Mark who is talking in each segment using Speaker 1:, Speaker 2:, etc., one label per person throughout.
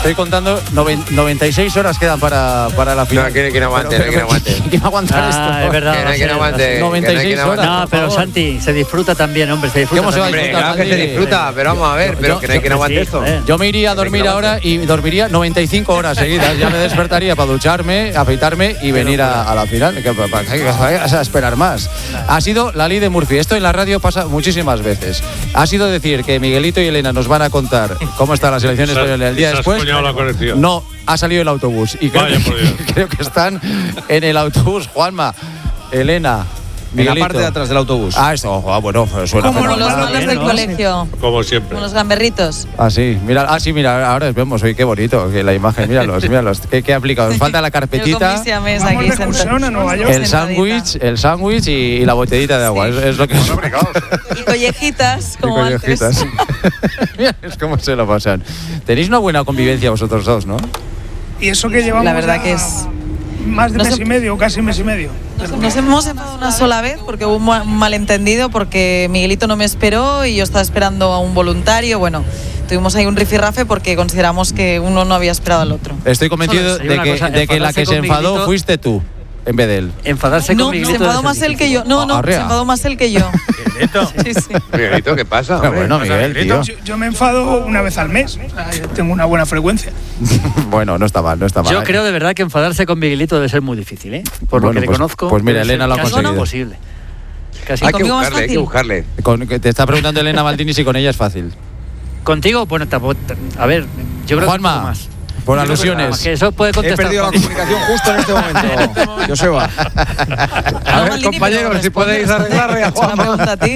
Speaker 1: Estoy contando 96 horas quedan para la final.
Speaker 2: No, que no aguante,
Speaker 1: ¿Quién va a aguantar esto?
Speaker 3: Es verdad.
Speaker 2: Que no aguante.
Speaker 1: 96 horas.
Speaker 3: No, pero Santi, se disfruta también, hombre. Se disfruta.
Speaker 1: ¿Cómo se va a
Speaker 2: Hombre,
Speaker 1: disfrutar?
Speaker 2: claro que se disfruta, pero vamos a ver, pero que no hay que no aguante esto.
Speaker 1: Yo me iría a dormir ahora y dormiría 95 horas seguidas. Ya me despertaría para ducharme, afeitarme y venir a la final. Que vas a esperar más. Ha sido la ley de Murphy. Esto en la radio pasa muchísimas veces. Ha sido decir que Miguelito y Elena nos van a contar cómo está la selección española el día después. No, ha salido el autobús. Y creo que están en el autobús, Juanma, Elena.
Speaker 4: En la parte de atrás del autobús.
Speaker 1: Eso, bueno, suena
Speaker 5: como los malos del colegio.
Speaker 6: Como siempre.
Speaker 5: Como los gamberritos.
Speaker 1: Sí, mira, ahora vemos, oye, qué bonito, que la imagen, míralos, ¿qué ha aplicado? Nos falta la carpetita, el sándwich y la botellita de agua, es lo que es.
Speaker 5: Y collejitas, como antes.
Speaker 1: Mira, es como se lo pasan. Tenéis una buena convivencia vosotros dos, ¿no?
Speaker 7: Y eso que llevamos
Speaker 5: la verdad que es
Speaker 7: más de mes y medio, casi mes y medio.
Speaker 5: Nos hemos enfadado una sola vez porque hubo un malentendido, porque Miguelito no me esperó y yo estaba esperando a un voluntario. Bueno, tuvimos ahí un rifirrafe porque consideramos que uno no había esperado al otro.
Speaker 1: Estoy convencido de que la que se enfadó fuiste tú, en vez de él.
Speaker 3: Enfadarse con Miguelito.
Speaker 5: No, se enfadó más él que yo. No, se enfadó más él que yo.
Speaker 2: Sí. Miguelito, ¿qué pasa?
Speaker 1: Bueno, Miguel, tío.
Speaker 7: Yo me enfado una vez al mes. Tengo una buena frecuencia.
Speaker 1: Bueno, no está mal.
Speaker 3: Yo creo de verdad que enfadarse con Miguelito debe ser muy difícil, ¿eh? Por lo que le conozco.
Speaker 1: Pues mira, Elena lo ha conseguido.
Speaker 3: Casi imposible.
Speaker 2: Hay que buscarle.
Speaker 1: Te está preguntando Elena Maldini si con ella es fácil.
Speaker 3: Contigo, bueno, a ver, yo creo
Speaker 1: Juanma,
Speaker 3: que un poco más.
Speaker 1: Por alusiones.
Speaker 3: Que eso puede contestar.
Speaker 4: He perdido la comunicación justo en este momento. Joseba.
Speaker 2: A ver, compañeros, si podéis arreglarle a Juanma.
Speaker 5: Pregunta a ti.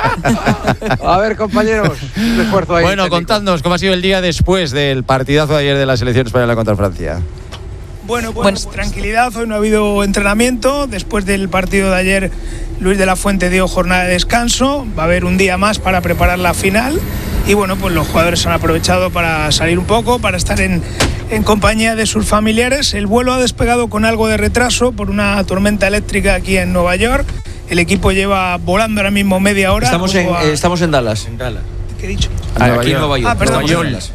Speaker 2: A ver, compañeros, un esfuerzo ahí.
Speaker 1: Bueno, contadnos cómo ha sido el día después del partidazo de ayer de la selección española contra Francia.
Speaker 7: Bueno, tranquilidad, hoy no ha habido entrenamiento. Después del partido de ayer, Luis de la Fuente dio jornada de descanso. Va a haber un día más para preparar la final. Y bueno, pues los jugadores han aprovechado para salir un poco, para estar en compañía de sus familiares. El vuelo ha despegado con algo de retraso por una tormenta eléctrica aquí en Nueva York. El equipo lleva volando ahora mismo media hora.
Speaker 4: Estamos en Dallas.
Speaker 7: ¿Qué he dicho?
Speaker 4: Aquí en Nueva York.
Speaker 7: Perdón.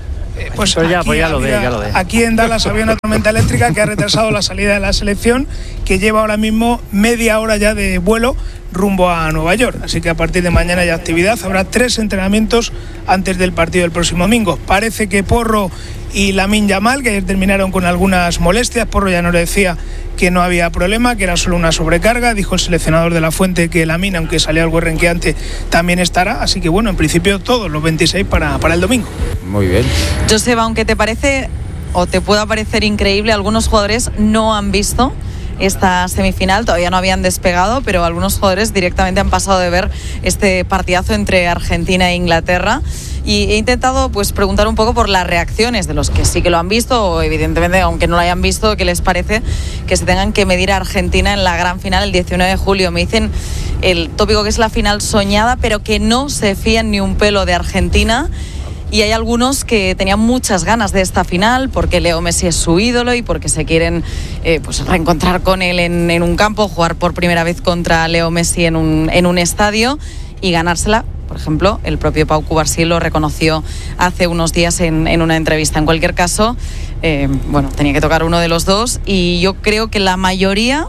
Speaker 3: Pues ya lo ve.
Speaker 7: Aquí en Dallas había una tormenta eléctrica que ha retrasado la salida de la selección, que lleva ahora mismo media hora ya de vuelo rumbo a Nueva York. Así que a partir de mañana hay actividad. Habrá 3 entrenamientos antes del partido del próximo domingo. Parece que Porro y Lamine Yamal, que ayer terminaron con algunas molestias. Porro ya nos decía que no había problema, que era solo una sobrecarga. Dijo el seleccionador de la Fuente que Lamine, aunque salió algo renqueante, también estará. Así que bueno, en principio todos los 26 para el domingo.
Speaker 1: Muy bien.
Speaker 5: Joseba, aunque te parece o te pueda parecer increíble, algunos jugadores no han visto esta semifinal, todavía no habían despegado, pero algunos jugadores directamente han pasado de ver este partidazo entre Argentina e Inglaterra. Y he intentado pues preguntar un poco por las reacciones de los que sí que lo han visto, o evidentemente, aunque no lo hayan visto, qué les parece que se tengan que medir a Argentina en la gran final el 19 de julio. Me dicen el tópico que es la final soñada, pero que no se fían ni un pelo de Argentina. Y hay algunos que tenían muchas ganas de esta final porque Leo Messi es su ídolo y porque se quieren pues reencontrar con él en un campo, jugar por primera vez contra Leo Messi en un estadio y ganársela. Por ejemplo, el propio Pau Cubarsí lo reconoció hace unos días en una entrevista. En cualquier caso, tenía que tocar uno de los dos y yo creo que la mayoría,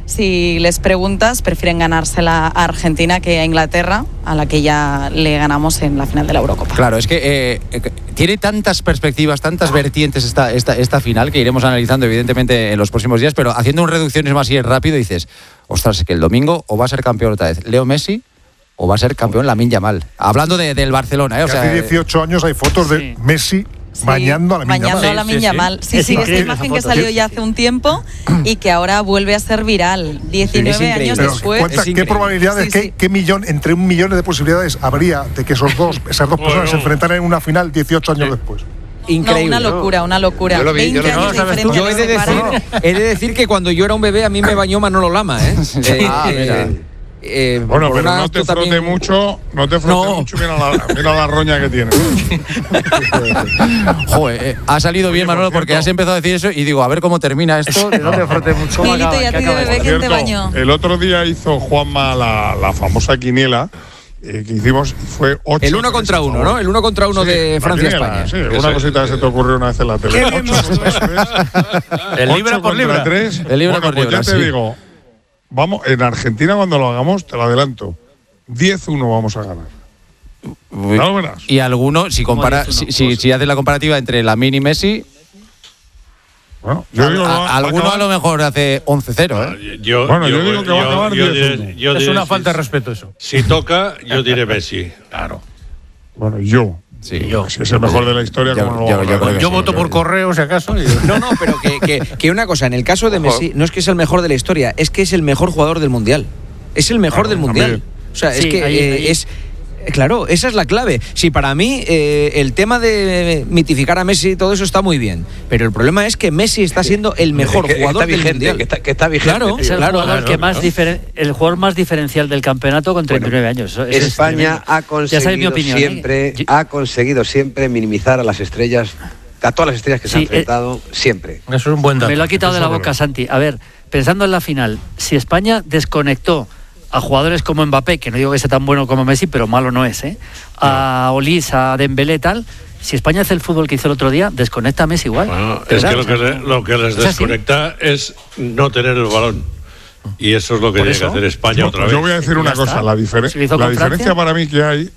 Speaker 5: si les preguntas, prefieren ganársela a Argentina que a Inglaterra, a la que ya le ganamos en la final de la Eurocopa.
Speaker 1: Claro, es que tiene tantas perspectivas, tantas vertientes esta final que iremos analizando evidentemente en los próximos días, pero haciendo un reducciones más y rápido dices, ostras, que el domingo o va a ser campeón otra vez Leo Messi o va a ser campeón Lamine Yamal. Hablando del Barcelona,
Speaker 8: o sea, hace 18 años hay fotos de Messi bañando a Lamine Yamal.
Speaker 5: Sí, esa imagen que salió ya hace un tiempo y que ahora vuelve a ser viral 19 años después.
Speaker 8: ¿Qué probabilidades, qué millón, entre 1 millón de posibilidades habría de que esas dos personas se enfrentaran en una final 18 años después?
Speaker 4: Increíble.
Speaker 5: No, una locura.
Speaker 2: Yo lo vi,
Speaker 4: yo he de decir que cuando yo era un bebé a mí me bañó Manolo Lama, ¿eh?
Speaker 6: Bueno, pero no te frote mucho, mira la roña que tiene.
Speaker 1: Joder, ha salido bien, Manolo, porque has empezado a decir eso y digo, a ver cómo termina esto. No te frote mucho.
Speaker 5: Miguelito, ¿y a ti de bebé quién te bañó?
Speaker 6: El otro día hizo Juanma la famosa quiniela que hicimos fue 8.
Speaker 4: El 1 contra 1, ¿no? El 1 contra 1 de Francia-España.
Speaker 6: Sí, una cosita que se te ocurrió una vez en la tele. 8 contra 3.
Speaker 2: El libra por libra.
Speaker 6: 3.
Speaker 1: El libra por
Speaker 6: pues
Speaker 1: libra,
Speaker 6: ya te
Speaker 1: sí.
Speaker 6: digo, vamos, en Argentina cuando lo hagamos, te lo adelanto, 10-1 vamos a ganar. Ya lo verás.
Speaker 1: Y alguno, si haces la comparativa entre Lamine y Messi,
Speaker 6: Bueno, yo digo,
Speaker 1: alguno a lo mejor hace 11-0,
Speaker 6: Yo digo que va a acabar 10-1.
Speaker 2: Es una falta de respeto eso.
Speaker 9: Si toca, yo diré Messi.
Speaker 2: Claro.
Speaker 6: Bueno, yo.
Speaker 1: Sí,
Speaker 6: Si es el mejor de la historia,
Speaker 2: Yo voto por correo, si acaso.
Speaker 4: No, pero que una cosa, en el caso de Messi, no es que es el mejor de la historia, es que es el mejor jugador del Mundial. Es el mejor del Mundial. O sea,
Speaker 3: Sí,
Speaker 4: es que
Speaker 3: ahí.
Speaker 4: es... Claro, esa es la clave. Sí, para mí el tema de mitificar a Messi y todo eso está muy bien, pero el problema es que Messi está siendo el mejor jugador del Mundial.
Speaker 10: Que está vigente.
Speaker 4: Claro,
Speaker 3: Es el jugador que más el jugador más diferencial del campeonato con 39 años. Eso es
Speaker 10: España
Speaker 3: tremendo.
Speaker 10: ha
Speaker 3: Ya sabes mi opinión,
Speaker 10: conseguido siempre minimizar a las estrellas, a todas las estrellas que se han enfrentado, siempre.
Speaker 2: Eso es un buen dato.
Speaker 3: Me lo ha quitado de la boca, Santi. A ver, pensando en la final, si España desconectó a jugadores como Mbappé, que no digo que sea tan bueno como Messi, pero malo no es, a Olís, a Dembélé, tal. Si España hace el fútbol que hizo el otro día, desconecta a Messi igual.
Speaker 9: Bueno, es que lo que les desconecta es no tener el balón. Y eso es lo que tiene que hacer España otra vez.
Speaker 6: Yo voy a decir una cosa, la diferencia para mí que hay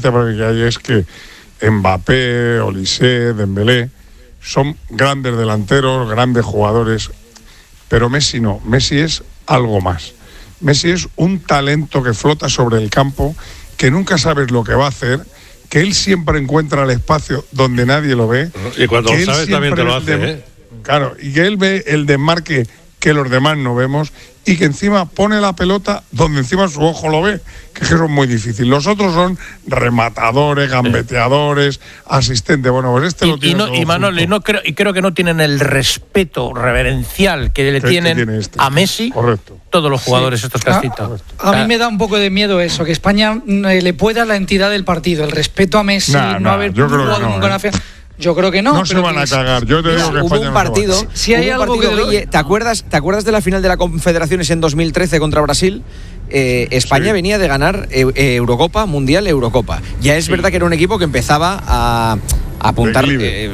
Speaker 6: es que Mbappé, Olise, Dembélé son grandes delanteros, grandes jugadores, pero Messi no. Messi es algo más. Messi es un talento que flota sobre el campo, que nunca sabes lo que va a hacer, que él siempre encuentra el espacio donde nadie lo ve.
Speaker 9: Y cuando lo sabes también te lo hace,
Speaker 6: Claro, y que él ve el desmarque que los demás no vemos y que encima pone la pelota donde encima su ojo lo ve, que es que eso es muy difícil. Los otros son rematadores, gambeteadores, asistentes. Bueno, pues este lo tiene todo
Speaker 2: y Manolo, creo que no tienen el respeto reverencial que le tienen a Messi.
Speaker 6: Correcto.
Speaker 2: Todos los jugadores estos que has citado.
Speaker 11: A mí me da un poco de miedo eso, que España le pueda la entidad del partido, el respeto a Messi, no haber jugado nunca una final. Yo creo que no.
Speaker 6: No se van a cagar. Yo te digo que
Speaker 4: hubo
Speaker 6: España
Speaker 4: un partido.
Speaker 6: No
Speaker 11: si hay algo que
Speaker 4: Guille, ¿te acuerdas de la final de la Confederaciones en 2013 contra Brasil? España venía de ganar Eurocopa, Mundial, Eurocopa. Ya es verdad que era un equipo que empezaba a apuntar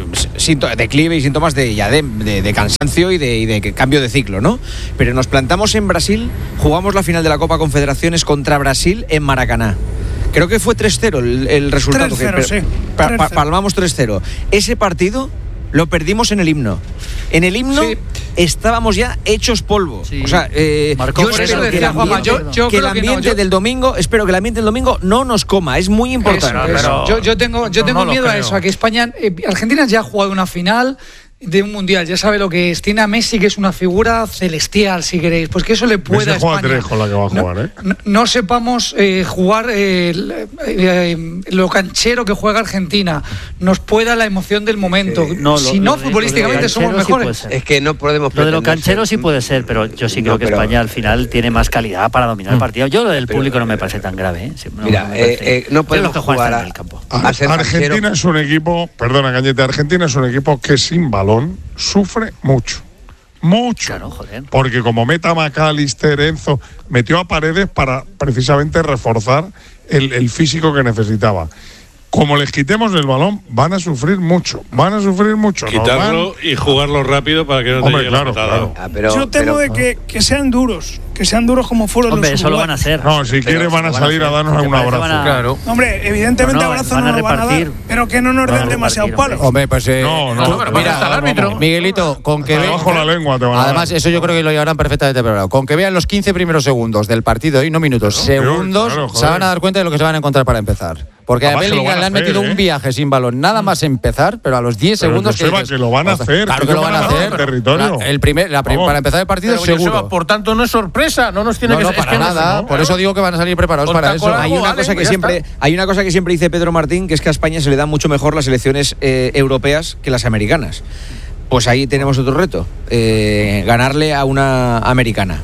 Speaker 4: declive y síntomas de cansancio y de cambio de ciclo, ¿no? Pero nos plantamos en Brasil, jugamos la final de la Copa Confederaciones contra Brasil en Maracaná. Creo que fue 3-0 el resultado.
Speaker 7: 3-0, sí.
Speaker 4: Palmamos 3-0. Ese partido lo perdimos en el himno. En el himno estábamos ya hechos polvo.
Speaker 3: Sí.
Speaker 4: O sea, yo espero que el ambiente del domingo, no nos coma. Es muy importante.
Speaker 11: Yo tengo miedo a eso, a que España, Argentina ya ha jugado una final de un mundial, ya sabe lo que es. Tiene a Messi, que es una figura celestial, si queréis, pues que eso le pueda a España.
Speaker 6: 3 con la que va a jugar,
Speaker 11: no sepamos jugar lo canchero que juega Argentina, nos pueda la emoción del momento. Futbolísticamente somos mejores.
Speaker 3: Sí,
Speaker 10: es que no podemos.
Speaker 3: Lo de lo canchero sí puede ser, pero yo sí creo que España al final tiene más calidad para dominar el partido. Yo lo del público no me parece tan grave.
Speaker 10: No podemos jugar
Speaker 3: en el campo.
Speaker 6: Argentina es un equipo, perdona Cañete, Argentina es un equipo que sin balón sufre mucho.
Speaker 3: Claro, joder.
Speaker 6: Porque como meta McAllister, Enzo, metió a Paredes para precisamente reforzar el físico que necesitaba. Como les quitemos el balón, van a sufrir mucho.
Speaker 9: Quitarlo y jugarlo rápido para que no te llegue la patada.
Speaker 7: Yo temo de que sean duros. Que sean duros como fueron los
Speaker 3: eso lo van a hacer.
Speaker 6: No, si quieren van a salir a darnos un abrazo.
Speaker 2: Claro.
Speaker 7: Hombre, evidentemente abrazo no nos van a dar, pero que no nos den demasiado palo.
Speaker 1: Hombre, pues
Speaker 2: mira,
Speaker 1: Miguelito, con que vean
Speaker 6: bajo la lengua te van a
Speaker 1: además, eso yo creo que lo llevarán perfectamente preparado. Con que vean los 15 primeros segundos del partido, y no minutos, segundos, se van a dar cuenta de lo que se van a encontrar para empezar. Porque a Bellingham le han metido un viaje sin balón, nada más empezar, pero a los 10 segundos
Speaker 6: que lo van a hacer.
Speaker 1: Claro que lo van a hacer.
Speaker 6: Territorio.
Speaker 1: Para empezar el partido
Speaker 2: pero
Speaker 1: seguro.
Speaker 2: Joseba, por tanto, no es sorpresa, no nos tiene que
Speaker 1: para nada. Por eso digo que van a salir preparados para eso.
Speaker 4: Hay una cosa que siempre dice Pedro Martín, que es que a España se le dan mucho mejor las selecciones europeas que las americanas. Pues ahí tenemos otro reto, ganarle a una americana.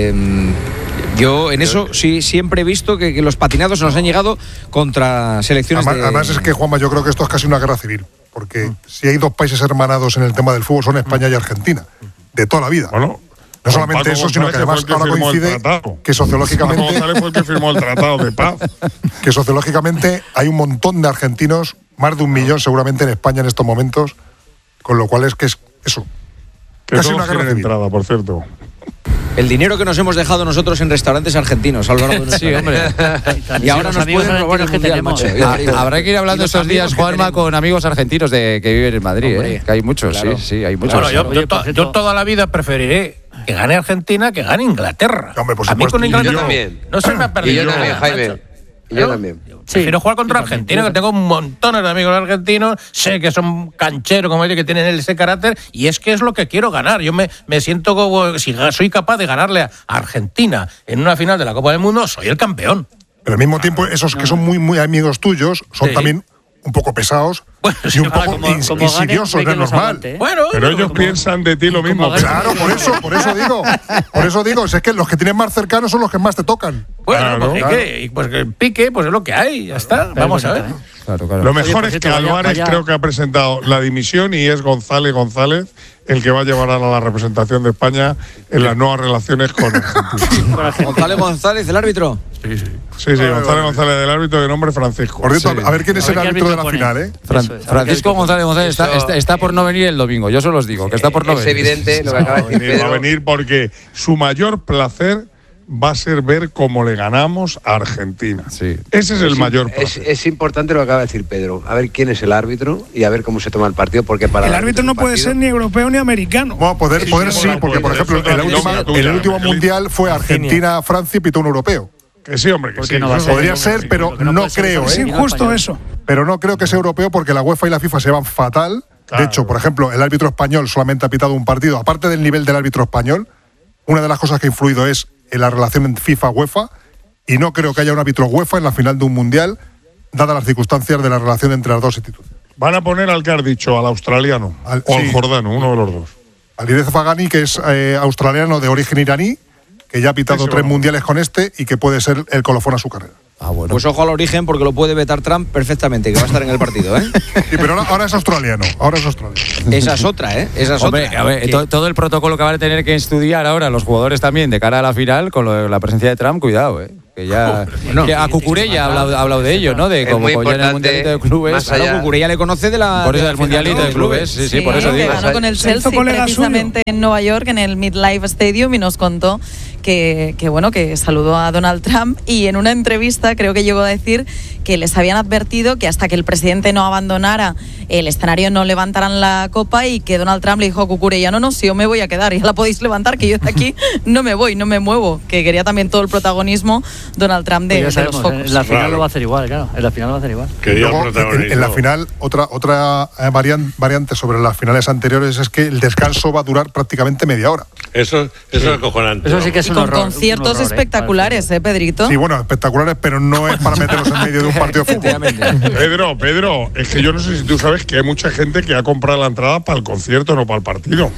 Speaker 4: Yo en eso sí siempre he visto que los patinados nos han llegado contra selecciones
Speaker 8: además es que, Juanma, yo creo que esto es casi una guerra civil, porque si hay dos países hermanados en el tema del fútbol son España y Argentina, de toda la vida.
Speaker 6: Bueno,
Speaker 8: No solamente eso, sino que además ahora coincide que sociológicamente...
Speaker 6: Paco González fue el que firmó el tratado de paz.
Speaker 8: Que sociológicamente hay un montón de argentinos, más de 1 millón seguramente en España en estos momentos, con lo cual es que es eso.
Speaker 6: Que casi una gran entrada, por cierto.
Speaker 4: El dinero que nos hemos dejado nosotros en restaurantes argentinos a lo largo de nuestra vida.
Speaker 1: Sí, hombre.
Speaker 4: Y ahora nos pueden robar el mundial, macho.
Speaker 1: Habrá que ir hablando estos días, Juanma, con amigos argentinos que viven en Madrid, que hay muchos, claro. Sí, hay muchos.
Speaker 2: Bueno, yo toda la vida preferiré que gane Argentina que gane Inglaterra.
Speaker 8: Hombre, por
Speaker 2: a mí con Inglaterra
Speaker 10: yo también.
Speaker 2: no se me ha perdido.
Speaker 10: Y yo también, Jaime. Yo también.
Speaker 2: Prefiero jugar contra Argentina, que tengo montones de amigos argentinos, sé que son cancheros como ellos, que tienen ese carácter, y es que es lo que quiero ganar. Yo me siento como, si soy capaz de ganarle a Argentina en una final de la Copa del Mundo, soy el campeón.
Speaker 8: Pero al mismo tiempo, esos que son muy, muy amigos tuyos, son también un poco pesados y un poco insidiosos, no es normal.
Speaker 2: Bueno,
Speaker 6: pero ellos piensan de ti lo mismo.
Speaker 8: Claro, por eso digo, es que los que tienes más cercanos son los que más te tocan.
Speaker 2: Bueno, pues que el pique, pues es lo que hay, ya está. Vamos a ver.
Speaker 6: Claro. Lo mejor es que Álvarez creo que ha presentado la dimisión y es González el que va a llevar a la representación de España en las nuevas relaciones con Argentina.
Speaker 4: González, el árbitro.
Speaker 6: Sí, González del árbitro de nombre Francisco.
Speaker 8: Por cierto, a ver quién es el árbitro de la final, ¿eh?
Speaker 1: Francisco González está por no venir el domingo, yo se los digo, que está por no venir.
Speaker 10: Es evidente lo que acaba de decir Pedro.
Speaker 6: Va a venir porque su mayor placer va a ser ver cómo le ganamos a Argentina. Sí. Ese es el mayor placer.
Speaker 10: Es importante lo que acaba de decir Pedro. A ver quién es el árbitro y a ver cómo se toma el partido. Porque para
Speaker 7: el árbitro no puede ser ni europeo ni americano.
Speaker 8: Bueno, poder sí, porque por ejemplo el último mundial fue Argentina-Francia y pitó un europeo.
Speaker 6: Que sí, hombre, que sí.
Speaker 8: Podría ser, pero no creo.
Speaker 7: Es injusto eso.
Speaker 8: Pero no creo que sea europeo porque la UEFA y la FIFA se van fatal. Claro. De hecho, por ejemplo, el árbitro español solamente ha pitado un partido. Aparte del nivel del árbitro español, una de las cosas que ha influido es en la relación entre FIFA-UEFA, y no creo que haya un árbitro UEFA en la final de un mundial, dadas las circunstancias de la relación entre las dos instituciones.
Speaker 6: Van a poner al que has dicho, al australiano, al jordano, uno de los dos.
Speaker 8: Al Irez Fagani, que es australiano de origen iraní, que ya ha pitado 3 mundiales con y que puede ser el colofón a su carrera.
Speaker 4: Bueno. Pues ojo al origen, porque lo puede vetar Trump perfectamente, que va a estar en el partido, ¿eh?
Speaker 8: Sí, pero ahora es australiano.
Speaker 4: Esa es otra, ¿eh?
Speaker 1: Hombre, a ver, todo el protocolo que van a tener que estudiar ahora los jugadores también de cara a la final, con la presencia de Trump, cuidado, ¿eh? Que ya que a Cucurella ha hablado de ello, ¿no? De como ya en el Mundialito de Clubes.
Speaker 4: Claro, Cucurella le conoce
Speaker 1: por eso del Mundialito de Clubes. Sí, por eso digo.
Speaker 5: Ganó con el Chelsea precisamente en Nueva York, en el MetLife Stadium, y nos contó que saludó a Donald Trump, y en una entrevista creo que llegó a decir que les habían advertido que hasta que el presidente no abandonara el escenario no levantarán la copa, y que Donald Trump le dijo a Cucurella, no, si yo me voy a quedar, ya la podéis levantar, que yo de aquí no me voy, no me muevo, que quería también todo el protagonismo Donald Trump de los focos.
Speaker 3: En la final lo va a hacer igual, claro. En la final lo va a hacer igual.
Speaker 8: Luego, en la final, otra variante sobre las finales anteriores es que el descanso va a durar prácticamente media hora.
Speaker 9: Eso es acojonante.
Speaker 3: Eso sí que es un horror.
Speaker 5: Con conciertos espectaculares, Pedrito.
Speaker 8: Sí, bueno, espectaculares, pero no es para meterlos en medio de un partido de
Speaker 6: fútbol. Pedro, es que yo no sé si tú sabes que hay mucha gente que ha comprado la entrada para el concierto, no para el partido.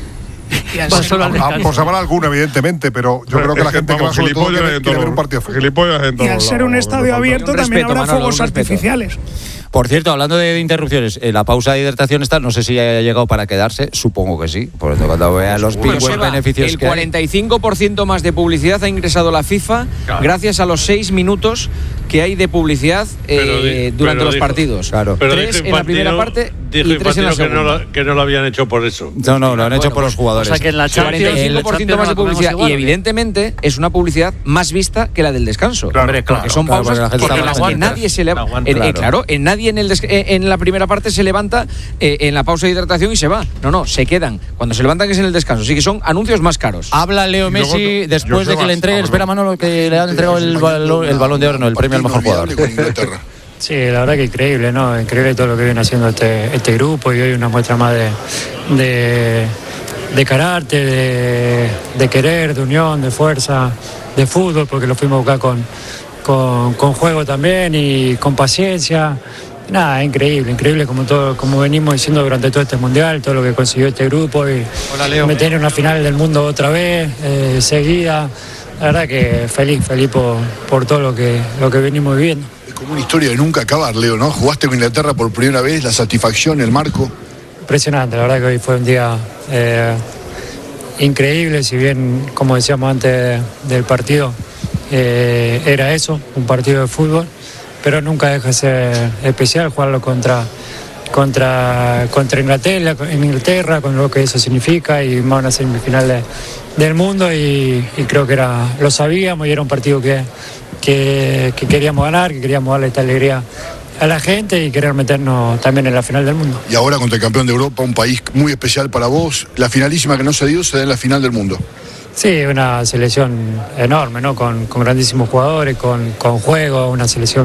Speaker 8: Pues habrá alguno, evidentemente, pero yo creo que la gente que va sobre todo quiere ver un partido de fútbol.
Speaker 7: Y al ser un estadio abierto también habrá fuegos artificiales.
Speaker 1: Por cierto, hablando de interrupciones, la pausa de hidratación está, no sé si haya llegado para quedarse, supongo que sí. Por eso cuando vea los beneficios que
Speaker 4: el 45% más de publicidad ha ingresado la FIFA gracias a los 6 minutos que hay de publicidad durante los partidos.
Speaker 9: Claro. Pero
Speaker 4: 3 en la primera parte y 3 en la segunda.
Speaker 9: Que no lo habían hecho por eso.
Speaker 1: No, lo han hecho por los jugadores.
Speaker 3: O sea que en la Champions,
Speaker 4: 45% más de publicidad, y evidentemente es una publicidad más vista que la del descanso.
Speaker 2: Claro,
Speaker 4: porque son pausas porque las que nadie se levanta. En nadie en la primera parte se levanta en la pausa de hidratación y se va. No, se quedan. Cuando se levantan es en el descanso. Así que son anuncios más caros.
Speaker 1: Habla Leo Messi después de que le entreguen. Espera, Manolo, que le han entregado el balón de oro, no, el premio al mejor jugador.
Speaker 12: Sí, la verdad que increíble, ¿no? Increíble todo lo que viene haciendo este grupo, y hoy una muestra más de carácter, de querer, de unión, de fuerza, de fútbol, porque lo fuimos a buscar con juego también y con paciencia. Nada, increíble como venimos diciendo durante todo este mundial, todo lo que consiguió este grupo, y meter en una final del mundo otra vez, seguida. La verdad que feliz por todo lo que venimos viviendo.
Speaker 13: Es como una historia de nunca acabar, Leo, ¿no? Jugaste con Inglaterra por primera vez, la satisfacción, el marco.
Speaker 12: Impresionante, la verdad que hoy fue un día increíble, si bien, como decíamos antes del partido, era eso, un partido de fútbol, pero nunca deja de ser especial jugarlo contra Inglaterra, con lo que eso significa, y más una semifinal del mundo, y creo que lo sabíamos, y era un partido que queríamos ganar, que queríamos darle esta alegría a la gente y querer meternos también en la final del mundo.
Speaker 13: Y ahora contra el campeón de Europa, un país muy especial para vos, la finalísima que no se dio, se da en la final del mundo.
Speaker 12: Sí, una selección enorme, ¿no? Con grandísimos jugadores, con juego, una selección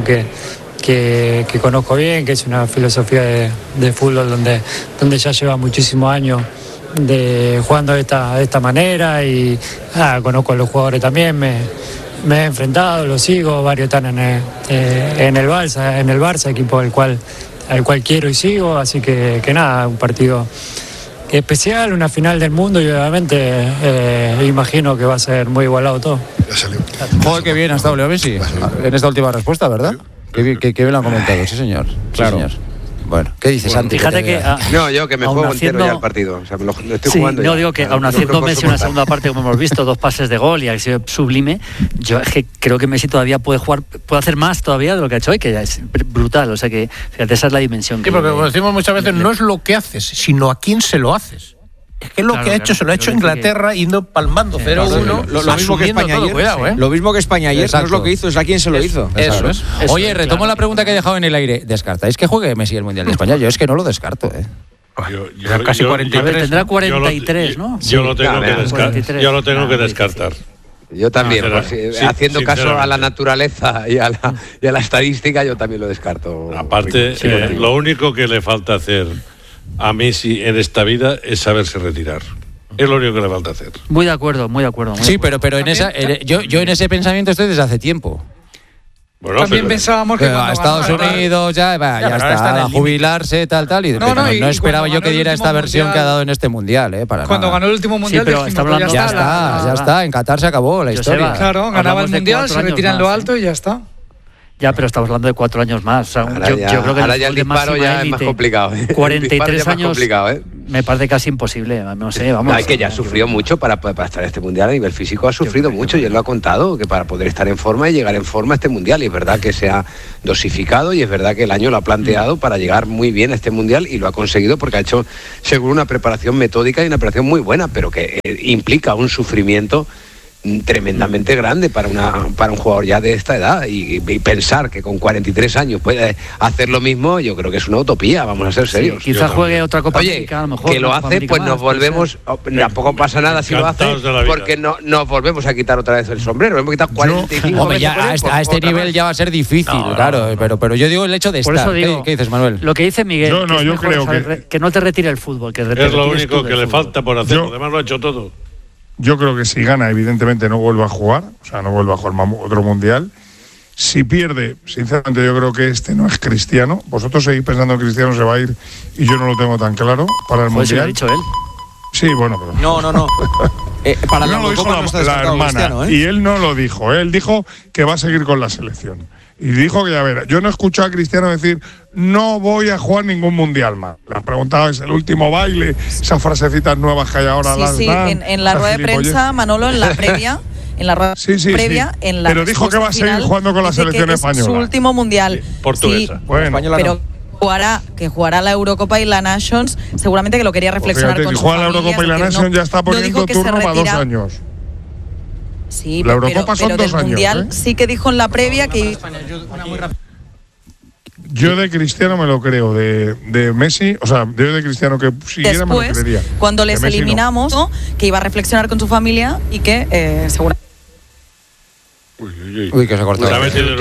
Speaker 12: que conozco bien, que es una filosofía de fútbol donde ya lleva muchísimos años jugando de esta manera, y conozco a los jugadores también, me he enfrentado, los sigo, varios están en el Barça, equipo al cual quiero y sigo, así que nada, un partido especial, una final del mundo, y obviamente imagino que va a ser muy igualado todo.
Speaker 1: Joder, qué bien ha estado Leo Messi en esta última respuesta, ¿verdad? Que bien lo han comentado, sí señor.
Speaker 4: Claro.
Speaker 1: Sí, señor. Bueno, ¿qué dices, Santi?
Speaker 3: Fíjate que
Speaker 10: no, yo que me juego entero ya el partido. O sea, lo estoy jugando.
Speaker 3: No,
Speaker 10: ya.
Speaker 3: digo que aún haciendo Messi una segunda parte, como hemos visto, 2 pases de gol y ha sido sublime, yo es que creo que Messi todavía puede hacer más todavía de lo que ha hecho hoy, que ya es brutal. O sea que, fíjate, esa es la dimensión.
Speaker 2: Sí, porque como decimos muchas veces, no es lo que haces, sino a quién se lo haces. Es que lo que ha hecho, se lo ha hecho Inglaterra, yendo palmando 0-1.
Speaker 4: Lo mismo que España ayer.
Speaker 2: Cuidado,
Speaker 4: Lo mismo que España ayer, no es lo que hizo, es a quién se lo hizo.
Speaker 2: Eso es.
Speaker 1: Oye, retomo la pregunta que he dejado en el aire. ¿Descartáis que juegue Messi el Mundial de España? Yo es que no lo descarto,
Speaker 2: Yo casi 43.
Speaker 3: A ver, tendrá 43, ¿no?
Speaker 9: Yo lo tengo que descartar.
Speaker 10: Yo también, haciendo caso a la naturaleza y a la estadística, yo también lo descarto.
Speaker 9: Aparte, lo único que le falta hacer a Messi en esta vida es saberse retirar. Es lo único que le falta hacer.
Speaker 3: Muy de acuerdo.
Speaker 1: Sí, pero en esa, yo en ese pensamiento estoy desde hace tiempo.
Speaker 11: Bueno, también pensábamos que
Speaker 1: a Estados Unidos ya está, a jubilarse, tal, y no esperaba yo que diera esta versión que ha dado en este Mundial,
Speaker 11: cuando ganó el último Mundial,
Speaker 1: pero ya está, en Qatar se acabó la historia.
Speaker 11: Claro, ganaba el Mundial, se retira en lo alto y ya está.
Speaker 3: Ya, pero estamos hablando de 4 años más. O sea, yo creo que
Speaker 10: ahora ya el disparo ya es más complicado.
Speaker 3: 43 años, me parece casi imposible. No sé, vamos.
Speaker 10: Hay que ya sufrió mucho para estar en este Mundial a nivel físico, ha sufrido mucho, y él lo ha contado, que para poder estar en forma y llegar en forma a este Mundial. Y es verdad que se ha dosificado, y es verdad que el año lo ha planteado para llegar muy bien a este Mundial, y lo ha conseguido porque ha hecho seguro una preparación metódica y una preparación muy buena, pero que implica un sufrimiento tremendamente grande para un jugador ya de esta edad, y pensar que con 43 años puede hacer lo mismo, yo creo que es una utopía, vamos a ser serios.
Speaker 3: Sí, quizá juegue otra Copa América, a lo mejor.
Speaker 10: Que lo hace, pues nos volvemos, tampoco pasa nada si lo hace, porque no nos volvemos a quitar otra vez el sombrero, hemos quitado 45
Speaker 1: Hombre, ya a este nivel ya va a ser difícil, claro, pero yo digo el hecho de estar.
Speaker 3: Eso digo,
Speaker 1: ¿Qué dices, Manuel?
Speaker 3: Lo que dice Miguel,
Speaker 6: yo creo
Speaker 3: que no te retire el fútbol, que
Speaker 9: es lo único que le falta por hacer, además lo ha hecho todo.
Speaker 6: Yo creo que si gana, evidentemente no vuelve a jugar, no vuelve a jugar otro Mundial. Si pierde, sinceramente yo creo que este no es Cristiano. Vosotros seguís pensando que Cristiano se va a ir, y yo no lo tengo tan claro para el Mundial.
Speaker 3: Lo ha dicho él.
Speaker 6: Sí, bueno, pero...
Speaker 4: No. Para
Speaker 6: la Eurocopa no está descartado la hermana, y él no lo dijo. Él dijo que va a seguir con la selección. Y dijo que, a ver, yo no he escuchado a Cristiano decir no voy a jugar ningún Mundial más. Le han preguntado, es el último baile, esas frasecitas nuevas que hay ahora.
Speaker 5: Sí, en la rueda de prensa, Manolo, en la previa, en la rueda previa, en la
Speaker 6: pero dijo que va a seguir jugando con la selección española.
Speaker 5: Es su último Mundial.
Speaker 9: Portuguesa.
Speaker 5: Sí,
Speaker 6: bueno,
Speaker 5: pero jugará la Eurocopa y la Nations, seguramente que lo quería reflexionar con su familia.
Speaker 6: Si juega la Eurocopa y la Nations ya está poniendo turno para 2 años.
Speaker 5: Sí,
Speaker 6: la Eurocopa son 2 años.
Speaker 5: Mundial sí que dijo en la previa que...
Speaker 6: Yo de Cristiano me lo creo, de Messi, o sea, yo de Cristiano que siguiera
Speaker 5: después,
Speaker 6: me lo creería.
Speaker 5: Cuando les eliminamos, no, que iba a reflexionar con su familia y que seguramente...
Speaker 1: Uy, que se ha cortado.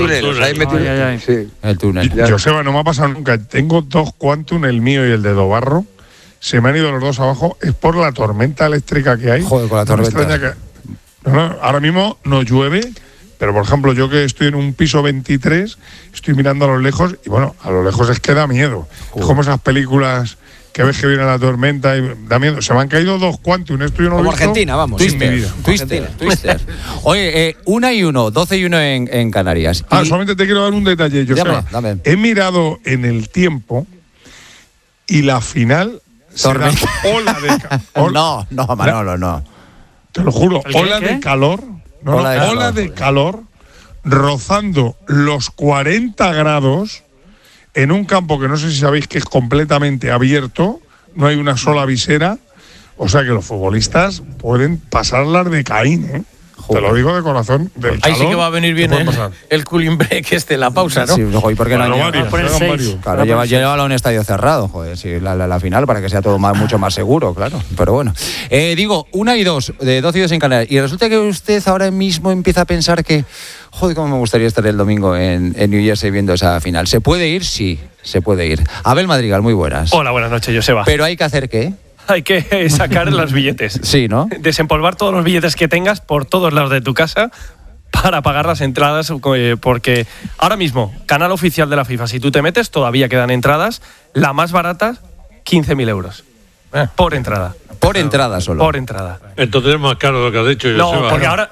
Speaker 6: El túnel. Joseba, no me ha pasado nunca. Tengo 2 Quantum, el mío y el de Dobarro. Se me han ido los 2 abajo. Es por la tormenta eléctrica que hay.
Speaker 1: Joder, con la tormenta.
Speaker 6: Ahora mismo no llueve, pero por ejemplo yo que estoy en un piso 23, estoy mirando a lo lejos y bueno, a lo lejos es que da miedo. Es como esas películas que ves que viene la tormenta y da miedo. Se me han caído 2 Quantum, esto yo no
Speaker 4: como
Speaker 6: lo he visto.
Speaker 4: Argentina, vamos.
Speaker 1: Twister. Oye, 1-1, 12-1 en Canarias.
Speaker 6: Solamente te quiero dar un detalle, Joseba.
Speaker 1: Dame.
Speaker 6: He mirado en el tiempo y la final
Speaker 1: tormenta.
Speaker 6: Ola de
Speaker 1: No, Manolo, no.
Speaker 6: Te lo juro, ola de calor. Ola de calor rozando los 40 grados en un campo que no sé si sabéis que es completamente abierto, no hay una sola visera, o sea que los futbolistas pueden pasarlas de Caín, ¿eh? Te lo digo de corazón. Del
Speaker 2: ahí sí que va a venir bien el cooling break la pausa, ¿no?
Speaker 1: Sí, ¿y por qué no Claro, llévalo a un estadio cerrado, joder, sí, la final para que sea todo mucho más seguro, claro. Pero bueno. Digo, 1 y 2, de 12 y 2 en Canarias. Y resulta que usted ahora mismo empieza a pensar que, joder, cómo me gustaría estar el domingo en New Jersey viendo esa final. ¿Se puede ir? Sí, se puede ir. Abel Madrigal, muy buenas.
Speaker 14: Hola, buenas noches, Joseba.
Speaker 1: ¿Pero hay que hacer qué?
Speaker 14: Hay que sacar los billetes.
Speaker 1: Sí, ¿no?
Speaker 14: Desempolvar todos los billetes que tengas por todos lados de tu casa para pagar las entradas, porque ahora mismo, canal oficial de la FIFA, si tú te metes, todavía quedan entradas. La más barata, 15.000 euros. Por entrada.
Speaker 1: Por entrada solo.
Speaker 14: Por entrada.
Speaker 9: Entonces es más caro lo que has dicho.
Speaker 14: No, porque ahora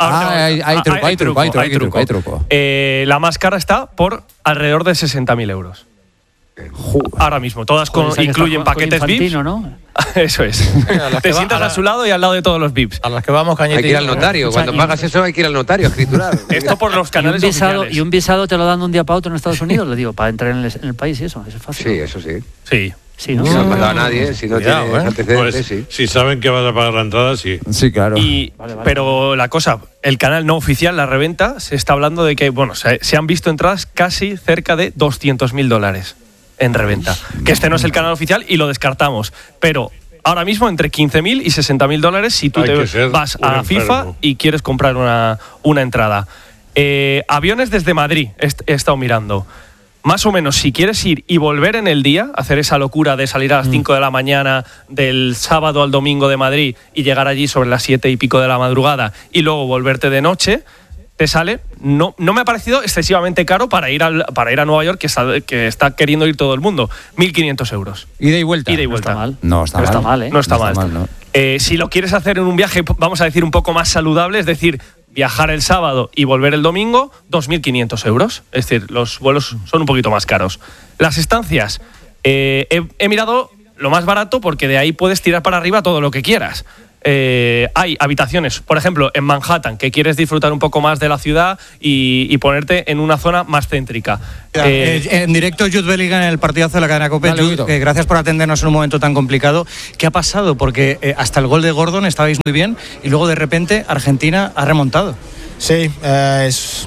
Speaker 1: hay truco.
Speaker 14: La más cara está por alrededor de 60.000 euros. Ahora mismo, todas incluyen paquetes VIPs,
Speaker 3: ¿no?
Speaker 14: Eso es. Te sientas a su lado y al lado de todos los VIPs.
Speaker 2: A las que vamos cañete.
Speaker 10: Hay que ir al notario. Cuando pagas eso hay que ir al notario a escriturar.
Speaker 14: Esto por los canales oficiales.
Speaker 3: ¿Y un visado te lo dan de un día para otro en Estados Unidos? Le digo, para entrar en el país y eso es fácil.
Speaker 10: Sí, eso sí.
Speaker 14: Sí,
Speaker 3: ¿no?
Speaker 10: Si no has mandado a nadie, si no tienes antecedentes,
Speaker 9: pues,
Speaker 10: sí.
Speaker 9: Si saben que vas a pagar la entrada, sí.
Speaker 1: Sí, claro.
Speaker 14: Pero la cosa, el canal no oficial, la reventa, se está hablando de que, bueno, se han visto entradas casi cerca de $200.000 en reventa. Que este no es el canal oficial y lo descartamos. Pero ahora mismo entre $15.000 y $60.000 si tú vas a la FIFA y quieres comprar una entrada. Aviones desde Madrid, he estado mirando. Más o menos, si quieres ir y volver en el día, hacer esa locura de salir a las 5 de la mañana del sábado al domingo de Madrid y llegar allí sobre las 7 y pico de la madrugada y luego volverte de noche, te sale, no me ha parecido excesivamente caro para ir a Nueva York, que está queriendo ir todo el mundo. 1.500 euros.
Speaker 1: ¿Ida y vuelta?
Speaker 3: No está mal.
Speaker 1: No está mal.
Speaker 14: No está mal. Si lo quieres hacer en un viaje, vamos a decir, un poco más saludable, es decir, viajar el sábado y volver el domingo, 2.500 euros. Es decir, los vuelos son un poquito más caros. Las estancias, he mirado lo más barato porque de ahí puedes tirar para arriba todo lo que quieras. Hay habitaciones, por ejemplo, en Manhattan, que quieres disfrutar un poco más de la ciudad y ponerte en una zona más céntrica.
Speaker 15: En directo, Jude Bellingham en el partidazo de la cadena COPE. Jude, gracias por atendernos en un momento tan complicado. ¿Qué ha pasado? Porque hasta el gol de Gordon estabais muy bien y luego de repente Argentina ha remontado.
Speaker 16: Sí, es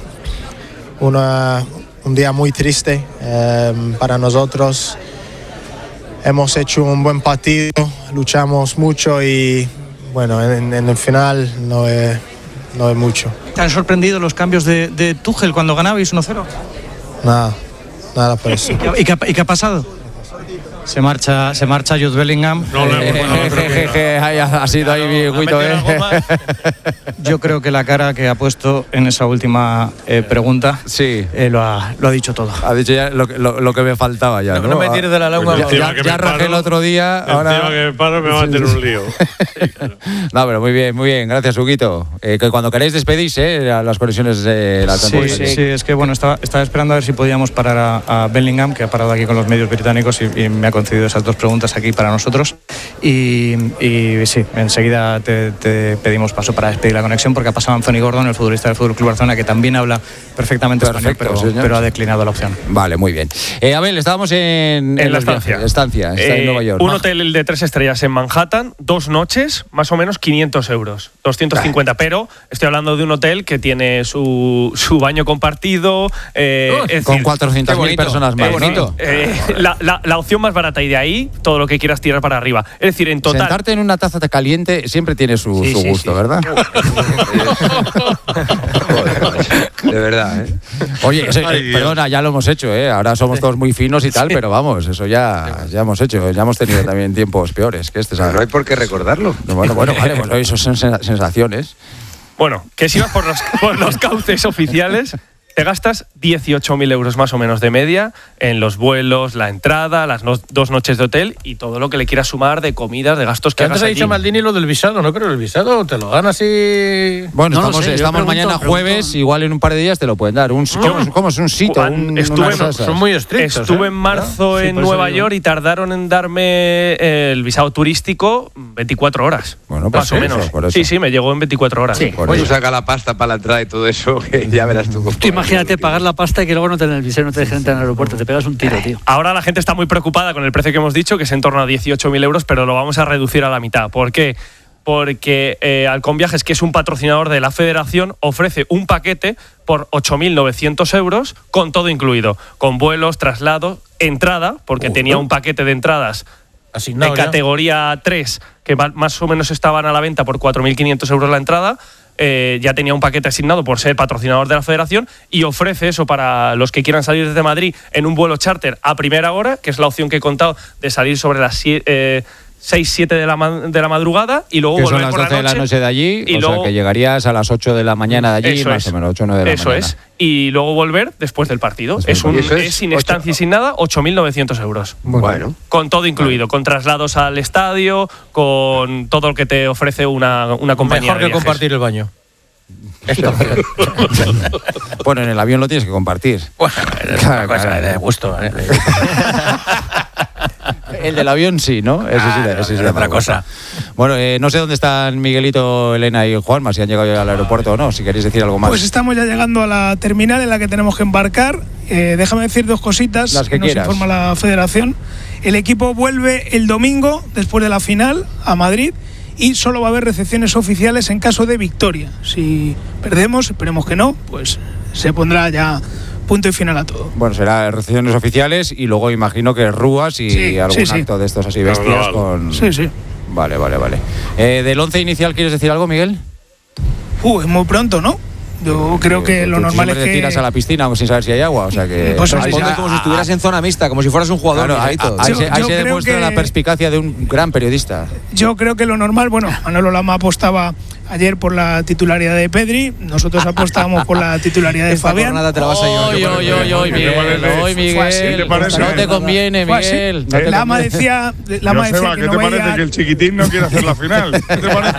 Speaker 16: un día muy triste para nosotros. Hemos hecho un buen partido, luchamos mucho y bueno, en el final no es mucho.
Speaker 15: ¿Te han sorprendido los cambios de Tuchel cuando ganabais 1-0?
Speaker 16: Nada por eso.
Speaker 15: ¿Y qué ha pasado? Se marcha Jude Bellingham.
Speaker 1: Ha sido ahí mi guito,
Speaker 15: Yo creo que la cara que ha puesto en esa última pregunta lo ha dicho todo.
Speaker 1: Ha dicho ya lo que me faltaba ya.
Speaker 2: No me tires de la lengua.
Speaker 1: Ya rajé el otro día.
Speaker 9: Ahora que me paro me va a meter un lío.
Speaker 1: No, pero muy bien. Gracias, Huguito. Que cuando queréis despedís, a las conexiones de la temporada.
Speaker 15: Sí, es que bueno, estaba esperando a ver si podíamos parar a Bellingham, que ha parado aquí con los medios británicos y me ha concedido esas 2 preguntas aquí para nosotros. Y sí, enseguida te pedimos paso para despedir la conexión, porque ha pasado Anthony Gordon, el futbolista del FC Barcelona, que también habla perfectamente español, pero ha declinado la opción.
Speaker 1: Vale, muy bien. Abel, estábamos en
Speaker 14: la estancia.
Speaker 1: Está en Nueva York.
Speaker 14: Un hotel de 3 estrellas en Manhattan, 2 noches, más o menos 500 euros, 250. Pero estoy hablando de un hotel que tiene su baño compartido.
Speaker 1: Con 400.000 personas más.
Speaker 14: Bonito. La opción más barata, y de ahí todo lo que quieras tirar para arriba. Es decir, en total.
Speaker 1: Sentarte en una taza caliente siempre tiene su gusto, ¿verdad?
Speaker 10: De verdad,
Speaker 1: Oye, perdona, ya lo hemos hecho, ahora somos todos muy finos y tal, pero vamos, eso ya hemos hecho, ya hemos tenido también tiempos peores que este, ¿sabes?
Speaker 10: No hay por qué recordarlo.
Speaker 1: Bueno, vale, pues eso son sensaciones.
Speaker 14: Bueno, que si vas por los cauces oficiales, te gastas 18.000 euros más o menos de media en los vuelos, la entrada, las 2 noches de hotel y todo lo que le quieras sumar de comidas, de gastos que hagas
Speaker 2: antes ha
Speaker 14: allí.
Speaker 2: dicho Maldini lo del visado, no creo, el visado te lo dan así.
Speaker 1: Bueno, estamos mañana jueves, igual en un par de días te lo pueden dar. ¿Cómo es un sitio?
Speaker 2: Son muy estrictos.
Speaker 14: Estuve en marzo en Nueva York y tardaron en darme el visado turístico 24 horas.
Speaker 1: Bueno,
Speaker 14: más o menos.
Speaker 1: por eso.
Speaker 14: Sí, me llegó en 24 horas.
Speaker 3: Sí.
Speaker 10: Pues tú saca la pasta para la entrada y todo eso, que ya verás tú.
Speaker 3: Tú imagínate pagar la pasta y que luego no te den el visero, no te dejen entrar en el aeropuerto, te pegas un tiro, tío.
Speaker 14: Ahora la gente está muy preocupada con el precio que hemos dicho, que es en torno a 18.000 euros, pero lo vamos a reducir a la mitad. ¿Por qué? Porque Halcón Viajes, que es un patrocinador de la federación, ofrece un paquete por 8.900 euros con todo incluido, con vuelos, traslado, entrada, porque tenía un paquete de entradas
Speaker 2: asignado
Speaker 14: de categoría 3 que más o menos estaban a la venta por 4.500 euros la entrada. Ya tenía un paquete asignado por ser patrocinador de la federación y ofrece eso para los que quieran salir desde Madrid en un vuelo charter a primera hora, que es la opción que he contado de salir sobre las 6, 7 de la madrugada y luego
Speaker 1: que
Speaker 14: volver
Speaker 1: son las
Speaker 14: por
Speaker 1: 12 de la noche de allí,
Speaker 14: y
Speaker 1: o
Speaker 14: luego,
Speaker 1: sea que llegarías a las 8 de la mañana de allí,
Speaker 14: eso
Speaker 1: más
Speaker 14: es,
Speaker 1: o menos 8 o 9 de la
Speaker 14: eso
Speaker 1: mañana.
Speaker 14: Es, y luego volver después del partido. Es sin estancia y sin nada, 8.900 euros.
Speaker 10: Bueno.
Speaker 14: Con todo incluido, con traslados al estadio, con todo lo que te ofrece una compañía.
Speaker 2: Mejor que compartir el baño.
Speaker 1: Bueno, en el avión lo tienes que compartir.
Speaker 2: Bueno, es una cosa de gusto.
Speaker 1: El del avión sí, ¿no? Ese sí,
Speaker 2: otra cosa.
Speaker 1: Bueno, no sé dónde están Miguelito, Elena y Juanma, si han llegado ya al aeropuerto o no, si queréis decir algo más.
Speaker 7: Pues estamos ya llegando a la terminal en la que tenemos que embarcar. Déjame decir dos cositas.
Speaker 1: Las que
Speaker 7: nos
Speaker 1: quieras.
Speaker 7: informa la federación. El equipo vuelve el domingo, después de la final, a Madrid. Y solo va a haber recepciones oficiales en caso de victoria. Si perdemos, esperemos que no, pues se pondrá ya punto y final a todo.
Speaker 1: Bueno, será recepciones oficiales y luego imagino que rúas y algún acto de estos así bestias con...
Speaker 7: Sí.
Speaker 1: Vale. ¿Del 11 inicial quieres decir algo, Miguel?
Speaker 7: Es muy pronto, ¿no? Yo creo que lo normal es que...
Speaker 1: te tiras a la piscina sin saber si hay agua, o sea que...
Speaker 4: Pues responde como si estuvieras en zona mixta, como si fueras un jugador.
Speaker 1: Claro, ahí se demuestra la perspicacia de un gran periodista.
Speaker 7: Yo creo que lo normal, bueno, Manolo Lama apostaba ayer por la titularidad de Pedri, nosotros apostábamos por la titularidad de Fabián.
Speaker 1: Nada te la vas a llevar. Miguel, no te conviene, Miguel.
Speaker 7: Lama decía que
Speaker 6: ¿qué te parece que el chiquitín no quiere hacer la final? ¿Qué te parece?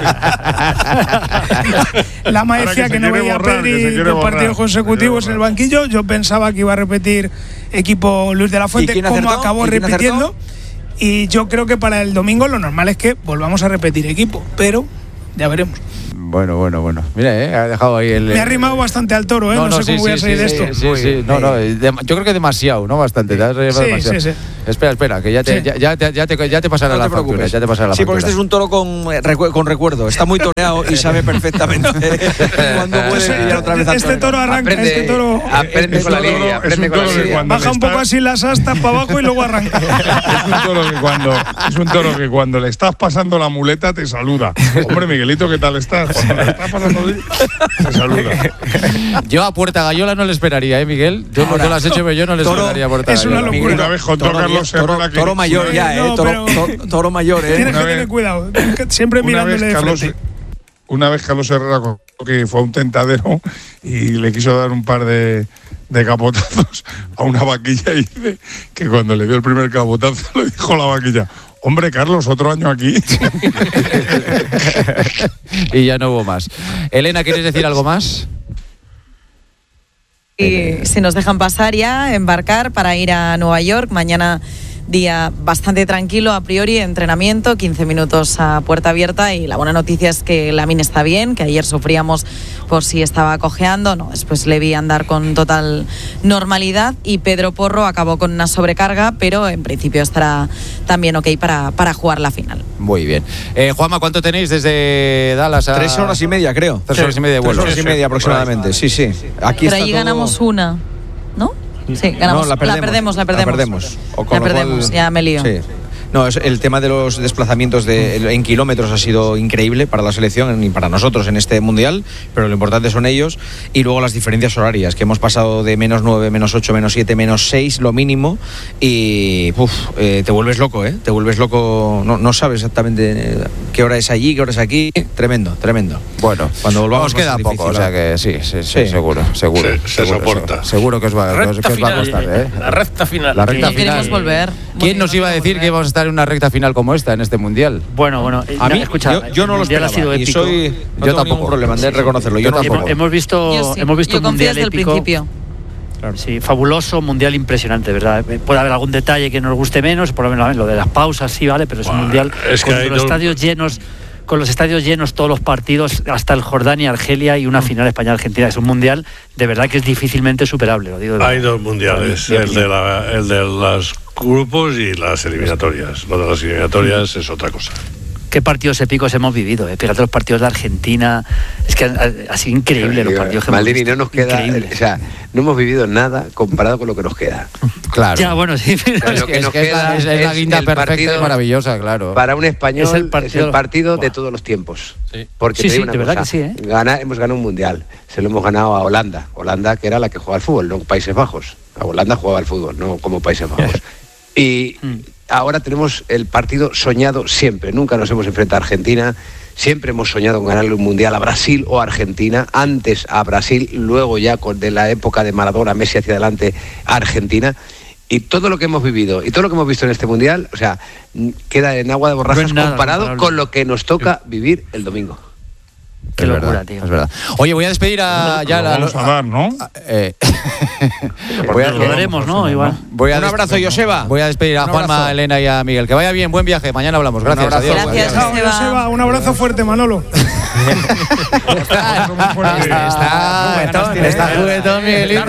Speaker 7: Lama decía que no veía a Pedri dos partidos consecutivos en el banquillo. Yo pensaba que iba a repetir equipo Luis de la Fuente, como acabó repitiendo. Y yo creo que para el domingo lo normal es que volvamos a repetir equipo, pero ya veremos.
Speaker 1: Bueno. Mira, ha dejado ahí el...
Speaker 7: Me ha arrimado bastante al toro, no sé cómo voy a salir de esto.
Speaker 1: Sí. Yo creo que demasiado, ¿no? Bastante.
Speaker 7: Sí.
Speaker 1: Espera, que ya te pasará la factura. Ya te pasará la
Speaker 4: sí, porque
Speaker 1: factura.
Speaker 4: este es un toro con recuerdo. Está muy toreado y sabe perfectamente cuándo puede ir otra vez al
Speaker 7: Este toro arranca,
Speaker 10: Aprende con la línea.
Speaker 7: Baja un poco así las astas para abajo y luego arranca.
Speaker 6: Es un toro que cuando le estás pasando la muleta te saluda. Hombre, Miguelito, ¿qué tal estás? Cuando le estás pasando te saluda.
Speaker 1: Yo a Puerta Gallola no le esperaría, Miguel. Tú lo has hecho, pero yo no le esperaría a Puerta Gallola.
Speaker 7: Es una locura.
Speaker 6: Una vez contó Carlos Herrera que...
Speaker 4: Toro mayor ya, toro mayor,
Speaker 7: Tienes que tener cuidado. Siempre mirándole de frente.
Speaker 6: Una vez Carlos Herrera contó que fue a un tentadero y le quiso dar un par de capotazos a una vaquilla y dice que cuando le dio el primer capotazo le dijo a la vaquilla: hombre, Carlos, otro año aquí.
Speaker 1: Y ya no hubo más. Elena, ¿quieres decir algo más?
Speaker 5: Y si nos dejan pasar ya, embarcar para ir a Nueva York. Mañana día bastante tranquilo a priori, entrenamiento, 15 minutos a puerta abierta, y la buena noticia es que Lamine está bien, que ayer sufríamos por si estaba cojeando, después le vi andar con total normalidad, y Pedro Porro acabó con una sobrecarga, pero en principio estará también ok para jugar la final.
Speaker 1: Muy bien. Juanma, ¿cuánto tenéis desde Dallas a...?
Speaker 4: 3 horas y media, creo.
Speaker 1: 3 horas y media de vuelo.
Speaker 4: 3 horas y media aproximadamente, sí. Aquí
Speaker 5: pero allí ganamos una, ¿no? Sí, ganamos.
Speaker 4: No, la perdemos.
Speaker 5: Ya me lío.
Speaker 4: Sí. No, el tema de los desplazamientos en kilómetros ha sido increíble para la selección y para nosotros en este mundial, pero lo importante son ellos, y luego las diferencias horarias, que hemos pasado de -9, -8, -7, -6 lo mínimo, y te vuelves loco, te vuelves loco, no sabes exactamente qué hora es allí, qué hora es aquí. Tremendo.
Speaker 1: Bueno,
Speaker 4: cuando volvamos
Speaker 1: os queda poco, o sea que sí, seguro.
Speaker 6: Se soporta.
Speaker 1: Seguro que os va a costar,
Speaker 14: La recta final.
Speaker 5: Queremos volver.
Speaker 1: ¿Quién nos iba a decir que íbamos a estar en una recta final como esta en este mundial?
Speaker 3: Bueno,
Speaker 4: a mí,
Speaker 3: escucha,
Speaker 4: yo no lo esperaba,
Speaker 3: ha sido épico.
Speaker 4: No tengo ningún problema de reconocerlo. Yo tampoco.
Speaker 3: Hemos visto un mundial
Speaker 5: desde
Speaker 3: épico.
Speaker 5: El principio.
Speaker 3: Claro. Sí, fabuloso, mundial impresionante, ¿verdad? Puede haber algún detalle que nos guste menos, por lo menos lo de las pausas sí, vale, pero es un mundial con los estadios llenos, con los estadios llenos todos los partidos, hasta el Jordania, Argelia y una final España-Argentina. Es un mundial de verdad que es difícilmente superable, lo digo.
Speaker 9: Hay dos mundiales, el de los grupos y las eliminatorias. Lo de las eliminatorias es otra cosa.
Speaker 3: Qué partidos épicos hemos vivido, Fíjate los partidos de Argentina, es que ha sido increíble los partidos que
Speaker 10: Maldini,
Speaker 3: hemos visto.
Speaker 10: no nos queda, o sea, no hemos vivido nada comparado con lo que nos queda.
Speaker 1: Claro.
Speaker 3: Ya, bueno, sí.
Speaker 10: Lo que nos queda
Speaker 1: es la guinda
Speaker 10: el
Speaker 1: perfecta
Speaker 10: partido,
Speaker 1: y maravillosa, claro.
Speaker 10: Para un español
Speaker 3: es el partido
Speaker 10: de todos los tiempos.
Speaker 3: Sí.
Speaker 10: Porque
Speaker 3: Sí,
Speaker 10: te digo
Speaker 3: sí,
Speaker 10: una
Speaker 3: de verdad
Speaker 10: cosa,
Speaker 3: que sí,
Speaker 10: hemos ganado un mundial, se lo hemos ganado a Holanda. Holanda, que era la que jugaba al fútbol, no Países Bajos. A Holanda jugaba al fútbol, no como Países Bajos. Y ahora tenemos el partido soñado siempre. Nunca nos hemos enfrentado a Argentina. Siempre hemos soñado con ganarle un mundial a Brasil o a Argentina. Antes a Brasil, luego ya de la época de Maradona, Messi hacia adelante, a Argentina. Y todo lo que hemos vivido y todo lo que hemos visto en este mundial, o sea, queda en agua de borrajas comparado con lo que nos toca vivir el domingo.
Speaker 3: Qué locura, tío.
Speaker 1: Es verdad. Oye, voy a despedir a... ya
Speaker 6: vamos a dar, ¿no?
Speaker 3: Lo veremos, ¿no? Igual.
Speaker 4: Un abrazo, Joseba.
Speaker 1: Voy a despedir a Juanma, a Elena y a Miguel. Que vaya bien, buen viaje. Mañana hablamos. Gracias. Adiós.
Speaker 5: Gracias,
Speaker 7: Chao, Joseba. Un abrazo fuerte, Manolo.
Speaker 1: Está juguetón, Miguelito.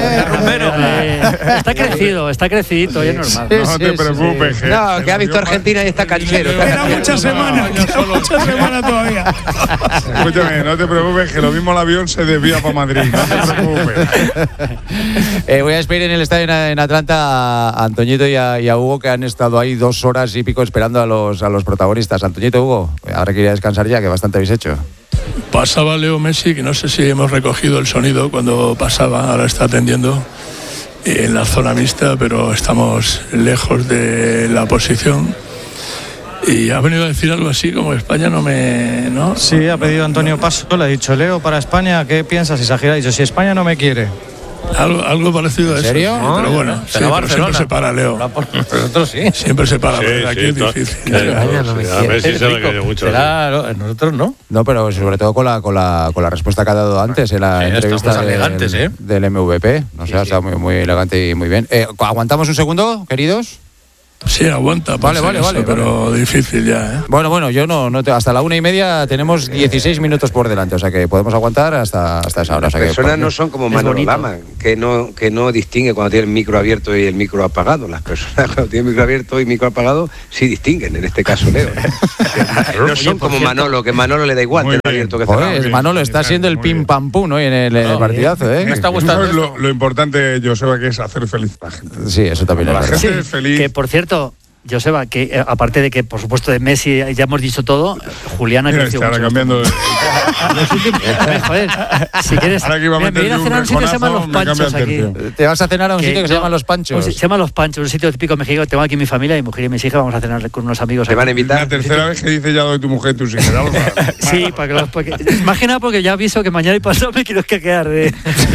Speaker 3: Está crecidito, es normal.
Speaker 6: No te preocupes.
Speaker 10: No, que ha visto Argentina y está canchero.
Speaker 7: Queda mucha semana todavía.
Speaker 6: Escúchame, no te preocupes, que lo mismo el avión se desvía para Madrid. No te preocupes.
Speaker 1: Voy a despedir en el estadio en Atlanta a Antoñito y a Hugo, que han estado ahí 2 horas y pico esperando a los protagonistas. Antoñito, Hugo, ahora quería descansar ya, que bastante habéis hecho.
Speaker 17: Pasaba Leo Messi, que no sé si hemos recogido el sonido cuando pasaba, ahora está atendiendo en la zona mixta, pero estamos lejos de la posición. Y ha venido a decir algo así como España ¿no?
Speaker 15: Sí, ha pedido Antonio Paso, le ha dicho, Leo, para España, ¿qué piensas? Y se ha girado y dicho, si España no me quiere.
Speaker 17: Algo parecido a eso.
Speaker 1: ¿En serio?
Speaker 17: Sí, pero bueno, siempre se para Leo.
Speaker 2: Nosotros sí.
Speaker 17: Siempre se para, pero aquí es difícil.
Speaker 9: A Messi se le cayó mucho.
Speaker 2: Claro, nosotros no.
Speaker 1: No, pero sobre todo con la respuesta que ha dado antes en la entrevista del MVP. No sé, está muy elegante y muy bien. ¿Aguantamos un segundo, queridos?
Speaker 17: Sí, aguanta.
Speaker 1: Vale,
Speaker 17: pero difícil ya,
Speaker 1: Bueno, yo no hasta la 1:30 tenemos 16 minutos por delante, o sea que podemos aguantar hasta esa hora.
Speaker 10: Las personas no son como Manolo Lama, que no distingue cuando tiene el micro abierto y el micro apagado. Las personas cuando tienen micro abierto y micro apagado sí distinguen, en este caso Leo. No son como Manolo, que Manolo le da igual tener abierto que cerrado.
Speaker 1: Manolo está siendo el pim pam pum hoy en el partidazo, ¿eh?
Speaker 6: Me está gustando. Lo importante, Joseba, que es hacer feliz a la gente.
Speaker 1: Sí, eso también es verdad.
Speaker 6: La gente es feliz.
Speaker 3: Que por cierto, Joseba, que aparte de que por supuesto de Messi ya hemos dicho todo, Julián ha crecido mucho.
Speaker 6: Cambiando
Speaker 3: joder, si quieres,
Speaker 6: ahora que iba a
Speaker 3: me voy a cenar a un sitio que se llama Los Panchos aquí.
Speaker 1: Te vas a cenar a un sitio que se llama Los Panchos.
Speaker 3: Se llama Los Panchos, un sitio típico mexicano. Tengo aquí mi familia, mi mujer y mis hijas, vamos a cenar con unos amigos.
Speaker 10: ¿Te van a invitar?
Speaker 6: La tercera vez que dice ya doy tu mujer y tus hijas.
Speaker 3: Sí, más que nada porque ya aviso que mañana y pasado me quiero quedar ir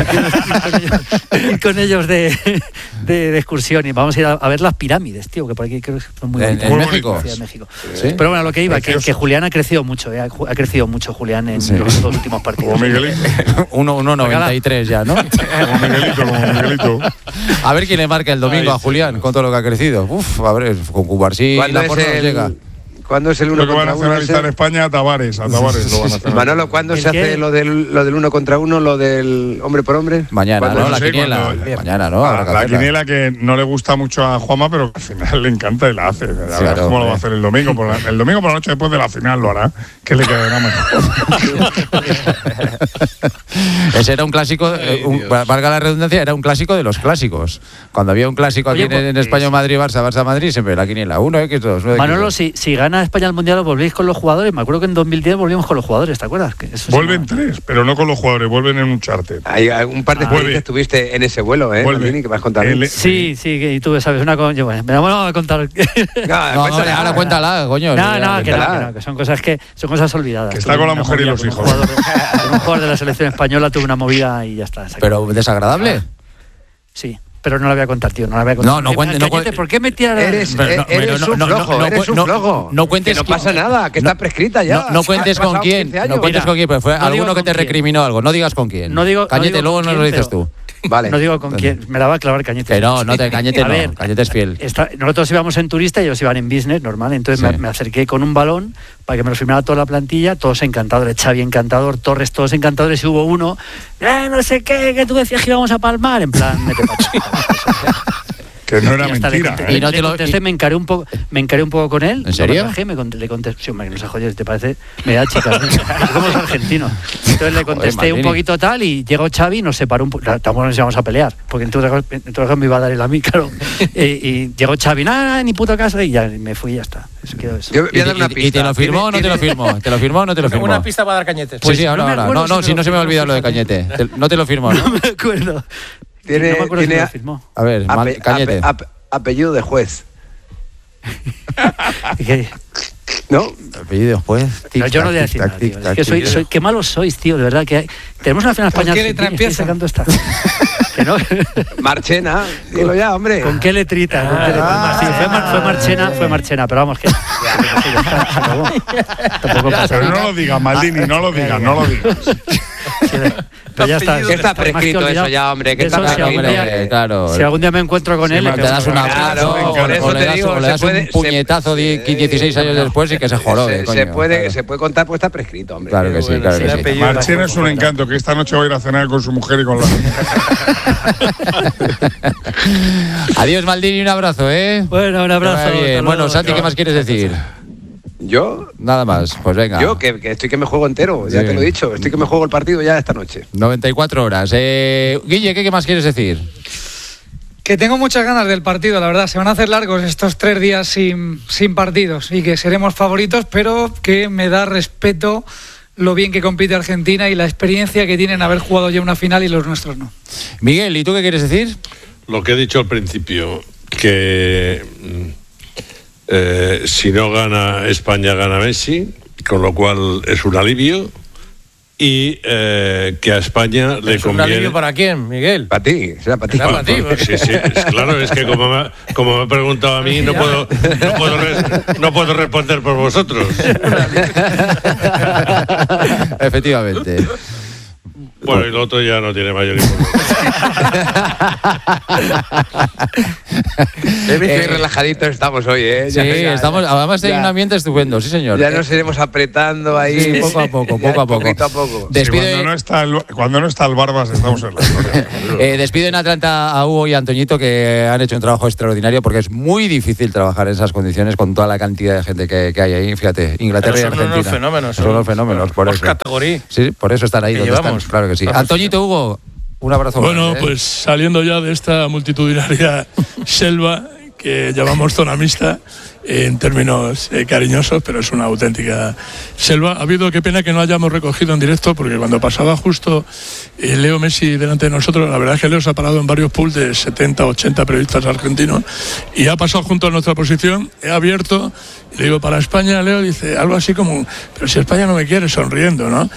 Speaker 3: con ellos de excursión y vamos a ir a ver las pirámides, tío, que por aquí creo que son muy bonitas.
Speaker 1: ¿En México?
Speaker 3: Sí, en México.
Speaker 1: ¿Sí?
Speaker 3: Pero bueno, lo que iba, que Julián ha crecido mucho, ha crecido mucho Julián en los 2 últimos partidos.
Speaker 6: Como Miguelito.
Speaker 1: 1.93 ya, ¿no?
Speaker 6: Como Miguelito.
Speaker 1: A ver quién le marca el domingo a Julián con todo lo que ha crecido. Uf, a ver, con Cubarsí la porra nos llega.
Speaker 10: ¿Cuándo es el 1 contra 1?
Speaker 6: Lo que van a hacer ahorita en España a Tavares lo van a hacer.
Speaker 10: Manolo, ¿cuándo se hace lo del 1 contra 1, lo del hombre por hombre?
Speaker 1: Mañana, ¿no? La quiniela. Mañana, ¿no?
Speaker 6: La quiniela que no le gusta mucho a Juanma, pero al final le encanta y la hace. A ver cómo lo va a hacer el domingo. El domingo por la noche después de la final lo hará. Que le quedará mejor.
Speaker 1: Ese era un clásico, valga la redundancia, era un clásico de los clásicos. Cuando había un clásico aquí en España, Madrid, Barça, Madrid, siempre la quiniela. 1x2.
Speaker 3: Manolo, si gana España el Mundial, ¿volvéis con los jugadores? Me acuerdo que en 2010 volvimos con los jugadores, ¿te acuerdas?
Speaker 6: Vuelven 3, pero no con los jugadores, vuelven en un charter.
Speaker 10: Hay un par de experiencias que estuviste en ese vuelo, Maldini, que me has contado.
Speaker 3: Sí, y tú sabes una cosa. Bueno, me vamos a contar.
Speaker 1: Ahora cuéntala, coño.
Speaker 3: No, que son cosas olvidadas.
Speaker 6: Que está con la mujer y los hijos.
Speaker 3: Un jugador de la selección española tuvo una movida y ya está.
Speaker 1: ¿Pero desagradable?
Speaker 3: Sí. Pero no la voy a contar, tío. No la voy a contar.
Speaker 1: No cuentes.
Speaker 3: ¿Por qué me tiras?
Speaker 10: Eres un flojo.
Speaker 1: No cuentes.
Speaker 10: Que no pasa nada, que está prescrita ya.
Speaker 1: No cuentes con quién. No cuentes con quién, pero fue alguno que te recriminó algo. No digas con quién.
Speaker 3: No digo.
Speaker 1: Cállate, luego no lo dices tú.
Speaker 10: Vale.
Speaker 3: No digo con quién, me la va a clavar Cañete.
Speaker 1: Que no, Cañete
Speaker 3: A
Speaker 1: no,
Speaker 3: ver,
Speaker 1: Cañete es fiel.
Speaker 3: Nosotros íbamos en turista y ellos iban en business, normal. Entonces
Speaker 1: Sí.
Speaker 3: me acerqué con un balón para que me lo firmara toda la plantilla, todos encantadores, Xavi encantador, Torres, todos encantadores, y hubo uno, no sé qué, que tú decías que íbamos a palmar, en plan, mete pacho.
Speaker 6: Que no era
Speaker 3: Y hasta
Speaker 6: mentira.
Speaker 3: Le contesté, me encaré un poco con él.
Speaker 1: ¿En serio?
Speaker 3: Me bajé, le contesté, sí, hombre, no se joder, ¿te parece? Me da chica, somos argentinos. Entonces le contesté un poquito tal y llegó Xavi y nos separó un poco. Tampoco nos íbamos a pelear, porque en todo caso me iba a dar él a mí, claro. Y llegó Xavi, nada, ni puto caso, y ya me fui y ya está. Eso quedó eso.
Speaker 10: Yo voy a dar una pista.
Speaker 1: ¿Y te lo firmó o no te lo firmó? ¿Te lo firmó o no te lo firmó?
Speaker 2: Una pista para dar Cañete.
Speaker 1: Pues sí, ahora. No, si no se me ha olvidado lo de Cañete. No te lo firmó, ¿no?
Speaker 3: No me acuerdo. No
Speaker 10: Tiene,
Speaker 3: me acuerdo si
Speaker 10: tiene
Speaker 3: me lo firmó.
Speaker 1: A ver, Cañete.
Speaker 10: apellido de juez.
Speaker 3: ¿Qué?
Speaker 10: ¿No?
Speaker 1: Apellido, pues.
Speaker 3: No, yo no voy a decir nada, tío. Es que soy, qué malos sois, tío, de verdad. Que tenemos una final España.
Speaker 11: ¿Con qué letra empieza?
Speaker 3: Sacando esta. Que no.
Speaker 10: Marchena, dilo ya, hombre.
Speaker 3: ¿Con qué letrita? Sí, fue Marchena, pero vamos que. Tampoco pasa
Speaker 6: Pero
Speaker 3: nada.
Speaker 6: no lo digas, Maldini, no lo digas.
Speaker 3: Pero ya está.
Speaker 10: Que está prescrito eso ya, hombre. Que está prescrito.
Speaker 1: Claro.
Speaker 3: Si algún día me encuentro con él,
Speaker 1: te das un abrazo o le das un puñetazo 16 años después y que se jorobe.
Speaker 10: Se puede contar, pues está prescrito, hombre.
Speaker 1: Claro que sí, claro que sí.
Speaker 6: Marchena es un encanto, que esta noche va a ir a cenar con su mujer y con la niña.
Speaker 1: Adiós, Maldini, un abrazo, ¿eh?
Speaker 3: Bueno, un abrazo.
Speaker 1: Bueno, Santi, ¿qué más quieres decir?
Speaker 10: ¿Yo?
Speaker 1: Nada más, pues venga.
Speaker 10: Yo, que estoy que me juego entero, ya te lo he dicho. Estoy que me juego el partido ya esta noche.
Speaker 1: 94 horas. Guille, ¿qué más quieres decir?
Speaker 11: Que tengo muchas ganas del partido, la verdad. Se van a hacer largos estos 3 días sin partidos y que seremos favoritos, pero que me da respeto lo bien que compite Argentina y la experiencia que tienen haber jugado ya una final y los nuestros no.
Speaker 1: Miguel, ¿y tú qué quieres decir?
Speaker 9: Lo que he dicho al principio, que si no gana España, gana Messi, con lo cual es un alivio. Y que a España le conviene.
Speaker 2: ¿Un alivio para quién, Miguel?
Speaker 10: Para ti, será para ti.
Speaker 2: Para ti,
Speaker 9: sí, claro, es que como me ha preguntado a mí, no puedo responder por vosotros.
Speaker 1: Efectivamente.
Speaker 9: Bueno, y lo otro ya no tiene mayor importancia.
Speaker 10: Qué relajaditos estamos hoy, ¿eh?
Speaker 1: Sí, estamos, además hay un ambiente estupendo, sí señor.
Speaker 10: Ya nos iremos apretando ahí.
Speaker 1: Sí, poco a poco.
Speaker 10: Poquito a poco.
Speaker 1: Despide,
Speaker 6: cuando no está el Barbas, estamos en la historia.
Speaker 1: Despido en Atlanta a Hugo y a Antoñito, que han hecho un trabajo extraordinario, porque es muy difícil trabajar en esas condiciones con toda la cantidad de gente que hay ahí. Fíjate, Inglaterra y Argentina.
Speaker 2: Son los fenómenos.
Speaker 1: Son los fenómenos, por eso.
Speaker 2: Categoría.
Speaker 1: Sí, por eso están ahí donde
Speaker 2: llevamos.
Speaker 1: están. Claro que sí. Antoñito, Hugo, un abrazo.
Speaker 17: Bueno,
Speaker 1: grande,
Speaker 17: pues saliendo ya de esta multitudinaria selva que llamamos zona mixta en términos cariñosos, pero es una auténtica selva. Ha habido, qué pena que no hayamos recogido en directo, porque cuando pasaba justo Leo Messi delante de nosotros, la verdad es que Leo se ha parado en varios pools de 70, 80 periodistas argentinos y ha pasado junto a nuestra posición, he abierto, y le digo, para España, Leo, dice algo así como, pero si España no me quiere, sonriendo, ¿no?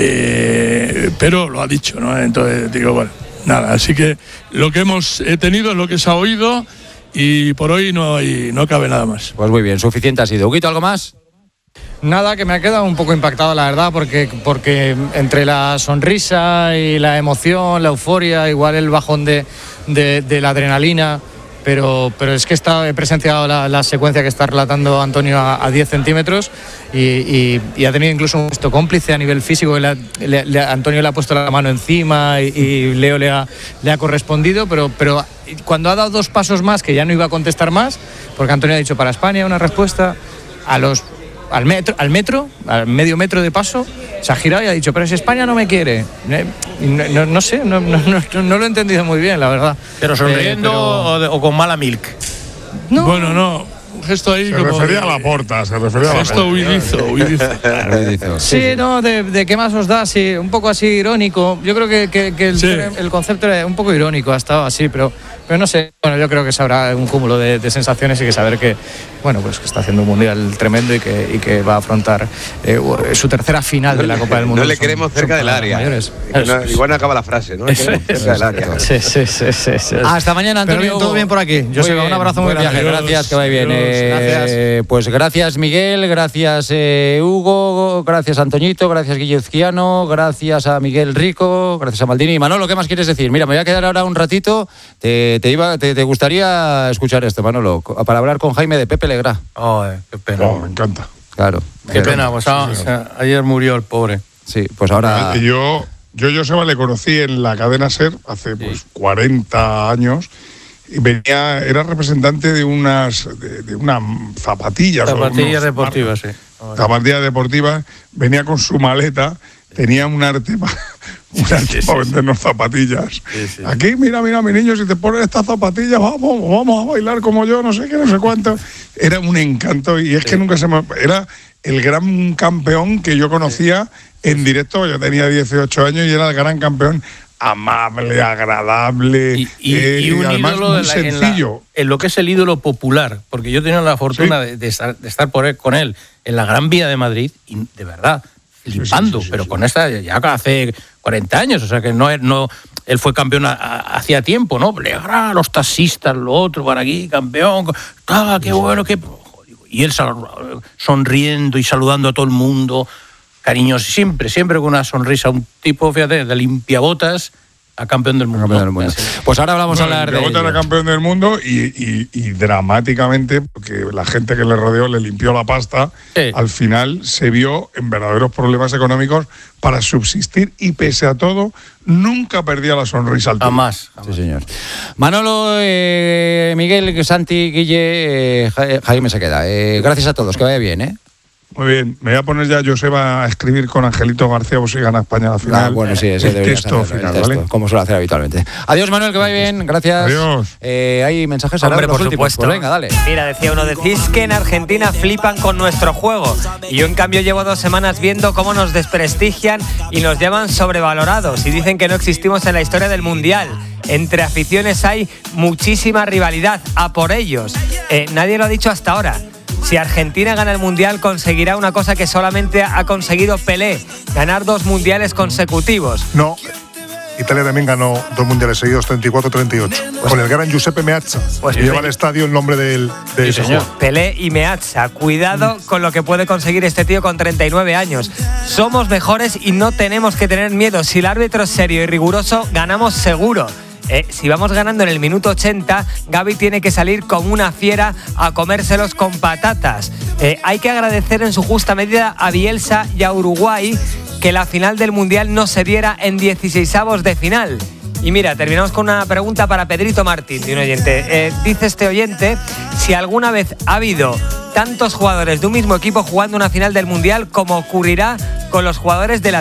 Speaker 17: Pero lo ha dicho, ¿no? Entonces digo, bueno, nada, así que lo que hemos tenido es lo que se ha oído. Y por hoy no cabe nada más.
Speaker 1: Pues muy bien, suficiente ha sido. ¿Huguito, algo más?
Speaker 15: Nada, que me ha quedado un poco impactado, la verdad, porque entre la sonrisa y la emoción, la euforia, igual el bajón de la adrenalina, pero es que he presenciado la secuencia que está relatando Antonio a 10 centímetros y ha tenido incluso un gesto cómplice a nivel físico. Antonio le ha puesto la mano encima y Leo le ha correspondido, pero cuando ha dado 2 pasos más, que ya no iba a contestar más, porque Antonio ha dicho para España una respuesta, al medio metro de paso, se ha girado y ha dicho, pero si España no me quiere. No sé, no lo he entendido muy bien, la verdad.
Speaker 2: ¿Pero sonriendo o con mala milk?
Speaker 17: No. Bueno, no. Un gesto ahí
Speaker 6: se
Speaker 17: como.
Speaker 6: Refería a la porta, se refería a la
Speaker 17: gesto
Speaker 6: huidizo.
Speaker 15: Sí, no, de qué más os da, sí, un poco así irónico. Yo creo que el concepto era un poco irónico, ha estado así, pero no sé. Bueno, yo creo que sabrá un cúmulo de sensaciones y que saber que, bueno, pues que está haciendo un mundial tremendo y que va a afrontar su tercera final de la Copa del Mundo.
Speaker 10: No le queremos cerca del área. Igual no acaba la frase, ¿no? Le queremos cerca del área.
Speaker 15: Sí.
Speaker 1: Hasta mañana, Antonio.
Speaker 15: Pero bien, todo bien por aquí. Yo un abrazo muy grande.
Speaker 1: Gracias, que vaya bien.
Speaker 2: Gracias.
Speaker 1: Pues gracias, Miguel, gracias, Hugo, gracias, Antoñito, gracias, Guillezquiano, gracias a Miguel Rico, gracias a Maldini. Y Manolo, ¿qué más quieres decir? Mira, me voy a quedar ahora un ratito. ¿Te gustaría escuchar esto, Manolo? Para hablar con Jaime de Pepe Legrá.
Speaker 2: Qué pena.
Speaker 6: Me encanta.
Speaker 1: Claro.
Speaker 2: Qué pena, pues ayer murió el pobre.
Speaker 1: Sí, pues ahora...
Speaker 6: Yo Joseba le conocí en la cadena SER hace 40 años y era representante de unas zapatillas.
Speaker 2: Zapatillas deportivas, sí.
Speaker 6: Zapatillas deportivas, venía con su maleta, tenía un arte para vendernos zapatillas.
Speaker 2: Sí.
Speaker 6: Aquí, mira, mi niño, si te pones estas zapatillas, vamos a bailar como yo, no sé qué, no sé cuánto. Era un encanto y es que nunca se me... Era el gran campeón que yo conocía en directo. Yo tenía 18 años y era el gran campeón, amable, agradable
Speaker 2: y un
Speaker 6: además
Speaker 2: ídolo
Speaker 6: muy sencillo.
Speaker 2: En lo que es el ídolo popular, porque yo he tenido la fortuna de estar con él en la Gran Vía de Madrid y de verdad flipando, pero con esta ya hace 40 años, o sea que no él fue campeón hacía tiempo, ¿no? Legrá, los taxistas, lo otro, para aquí, campeón, qué bueno, qué... Y él sonriendo y saludando a todo el mundo, cariñoso, siempre con una sonrisa, un tipo, fíjate, de limpiabotas a campeón del mundo.
Speaker 1: Pues ahora vamos a hablar de...
Speaker 6: Era campeón del mundo y dramáticamente, porque la gente que le rodeó le limpió la pasta, al final se vio en verdaderos problemas económicos para subsistir y pese a todo nunca perdía la sonrisa al
Speaker 2: Jamás.
Speaker 1: Sí, señor. Manolo, Miguel, Santi, Guille, Jaime se queda. Gracias a todos, que vaya bien, ¿eh?
Speaker 6: Muy bien, me voy a poner ya Joseba a escribir con Angelito García por si gana España la final.
Speaker 1: Bueno, sí, ese debería
Speaker 6: texto
Speaker 1: ser
Speaker 6: final,
Speaker 1: el texto,
Speaker 6: ¿vale?
Speaker 1: como suele hacer habitualmente. Adiós, Manuel, que vaya bien, gracias.
Speaker 6: Adiós.
Speaker 1: Hay mensajes ahora.
Speaker 18: Hombre,
Speaker 1: los
Speaker 18: por
Speaker 1: últimos.
Speaker 18: supuesto.
Speaker 1: Pues venga, dale.
Speaker 18: Mira, decía uno, decís que en Argentina flipan con nuestro juego. Y yo, en cambio, llevo 2 semanas viendo cómo nos desprestigian y nos llaman sobrevalorados. Y dicen que no existimos en la historia del Mundial. Entre aficiones hay muchísima rivalidad. A por ellos. Nadie lo ha dicho hasta ahora. Si Argentina gana el Mundial, conseguirá una cosa que solamente ha conseguido Pelé, ganar 2 mundiales consecutivos.
Speaker 8: No, Italia también ganó 2 mundiales seguidos, 34-38, con el gran Giuseppe Meazza, que lleva al estadio el nombre de ese jugador.
Speaker 18: Pelé y Meazza. Cuidado con lo que puede conseguir este tío con 39 años. Somos mejores y no tenemos que tener miedo. Si el árbitro es serio y riguroso, ganamos seguro. Si vamos ganando en el minuto 80, Gavi tiene que salir como una fiera a comérselos con patatas. Hay que agradecer en su justa medida a Bielsa y a Uruguay que la final del Mundial no se diera en 16avos de final. Y mira, terminamos con una pregunta para Pedrito Martín, de un oyente. Dice este oyente, si alguna vez ha habido tantos jugadores de un mismo equipo jugando una final del Mundial como ocurrirá con los jugadores de la